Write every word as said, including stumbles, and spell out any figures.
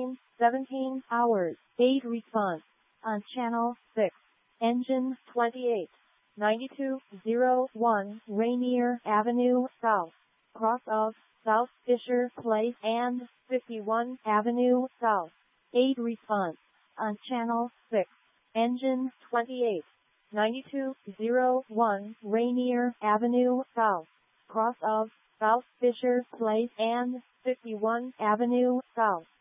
nine, seventeen hours, eight response. On channel six. Engine twenty-eight. ninety-two oh one Rainier Avenue South. Cross of South Fisher Place and fifty-one Avenue South. eight response. On channel six. Engine twenty-eight. ninety-two oh one Rainier Avenue South. Cross of South Fisher Place and fifty-one Avenue South.